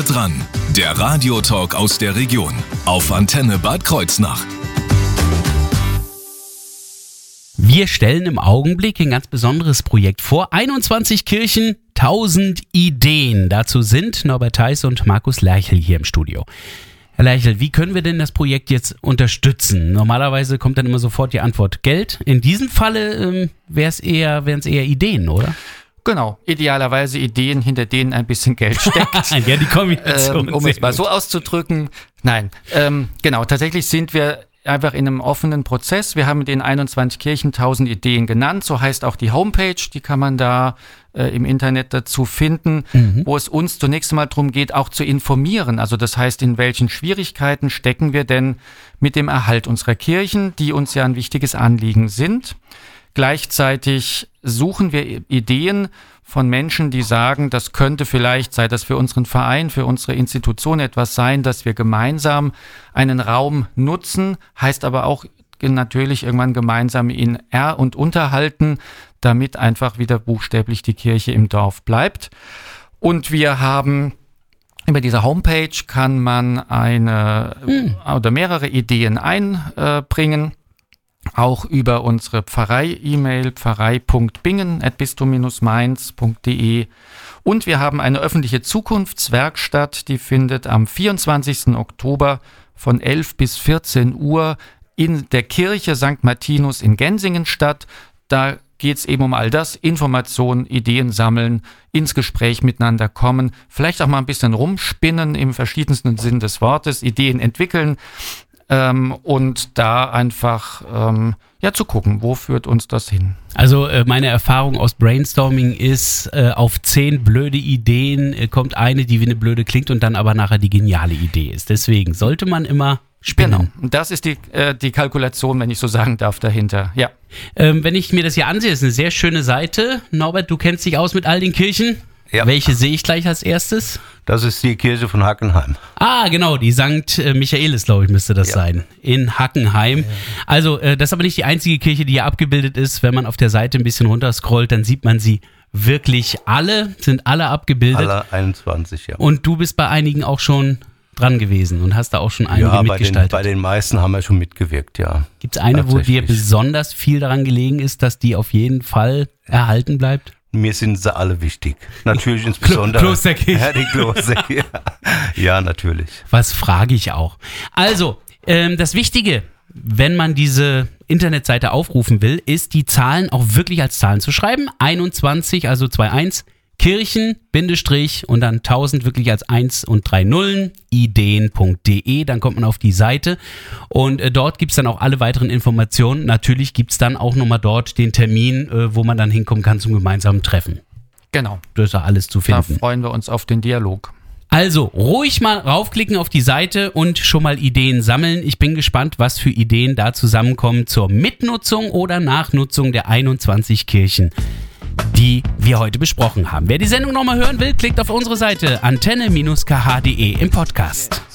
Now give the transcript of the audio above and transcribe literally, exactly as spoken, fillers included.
Nah dran, der Radiotalk aus der Region auf Antenne Bad Kreuznach. Wir stellen im Augenblick ein ganz besonderes Projekt vor. einundzwanzig Kirchen, tausend Ideen. Dazu sind Norbert Theis und Markus Lerchel hier im Studio. Herr Lerchel, wie können wir denn das Projekt jetzt unterstützen? Normalerweise kommt dann immer sofort die Antwort Geld. In diesem Falle ähm, wäre es eher, wären es eher Ideen, oder? Genau, idealerweise Ideen, hinter denen ein bisschen Geld steckt. Ja, die Kombination. Ähm, um es mal so auszudrücken. Nein, ähm, genau, tatsächlich sind wir einfach in einem offenen Prozess. Wir haben in den einundzwanzig Kirchen tausend Ideen genannt. So heißt auch die Homepage. Die kann man da äh, im Internet dazu finden, mhm. wo es uns zunächst einmal darum geht, auch zu informieren. Also das heißt, in welchen Schwierigkeiten stecken wir denn mit dem Erhalt unserer Kirchen, die uns ja ein wichtiges Anliegen sind. Gleichzeitig suchen wir Ideen von Menschen, die sagen, das könnte vielleicht, sei das für unseren Verein, für unsere Institution etwas sein, dass wir gemeinsam einen Raum nutzen, heißt aber auch natürlich irgendwann gemeinsam ihn er- und unterhalten, damit einfach wieder buchstäblich die Kirche im Dorf bleibt. Und wir haben über diese Homepage kann man eine hm. oder mehrere Ideen einbringen. Auch über unsere Pfarrei-E-Mail pfarrei punkt bingen at bistum mainz punkt de. Und wir haben eine öffentliche Zukunftswerkstatt, die findet am vierundzwanzigsten Oktober von elf bis vierzehn Uhr in der Kirche Sankt Martinus in Gensingen statt. Da geht es eben um all das, Informationen, Ideen sammeln, ins Gespräch miteinander kommen, vielleicht auch mal ein bisschen rumspinnen im verschiedensten Sinn des Wortes, Ideen entwickeln. Ähm, und da einfach ähm, ja, zu gucken, wo führt uns das hin. Also äh, meine Erfahrung aus Brainstorming ist, äh, auf zehn blöde Ideen äh, kommt eine, die wie eine blöde klingt und dann aber nachher die geniale Idee ist. Deswegen sollte man immer spinnen. Genau, das ist die, äh, die Kalkulation, wenn ich so sagen darf, dahinter. Ja. Ähm, wenn ich mir das hier ansehe, ist eine sehr schöne Seite. Norbert, du kennst dich aus mit all den Kirchen. Ja. Welche sehe ich gleich als erstes? Das ist die Kirche von Hackenheim. Ah, genau, die Sankt Michaelis, glaube ich, müsste das ja. sein, in Hackenheim. Ja. Also, äh, das ist aber nicht die einzige Kirche, die hier abgebildet ist. Wenn man auf der Seite ein bisschen runterscrollt, dann sieht man sie wirklich alle, sind alle abgebildet. Alle einundzwanzig, ja. Und du bist bei einigen auch schon dran gewesen und hast da auch schon einige ja, mitgestaltet. Bei den, bei den meisten haben wir schon mitgewirkt, ja. Gibt es eine, wo dir besonders viel daran gelegen ist, dass die auf jeden Fall erhalten bleibt? Mir sind sie alle wichtig. Natürlich insbesondere. Klosterkirche. Ja, die Klosterkirche. Ja, natürlich. Was frage ich auch. Also, ähm, das Wichtige, wenn man diese Internetseite aufrufen will, ist, die Zahlen auch wirklich als Zahlen zu schreiben. einundzwanzig, also einundzwanzig, Kirchen, Bindestrich und dann tausend wirklich als eins und drei Nullen, ideen punkt de, dann kommt man auf die Seite und äh, dort gibt es dann auch alle weiteren Informationen. Natürlich gibt es dann auch nochmal dort den Termin, äh, wo man dann hinkommen kann zum gemeinsamen Treffen. Genau. Das ist ja alles zu finden. Da freuen wir uns auf den Dialog. Also, ruhig mal raufklicken auf die Seite und schon mal Ideen sammeln. Ich bin gespannt, was für Ideen da zusammenkommen zur Mitnutzung oder Nachnutzung der einundzwanzig Kirchen, die wir heute besprochen haben. Wer die Sendung nochmal hören will, klickt auf unsere Seite antenne Bindestrich k h punkt de im Podcast.